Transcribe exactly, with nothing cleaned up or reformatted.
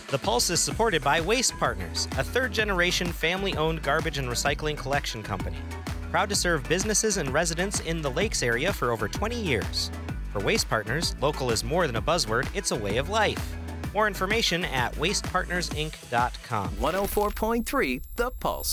The Pulse is supported by Waste Partners, a third generation family owned garbage and recycling collection company. Proud to serve businesses and residents in the Lakes area for over twenty years. For Waste Partners, local is more than a buzzword, it's a way of life. More information at waste partners inc dot com. one oh four point three The Pulse.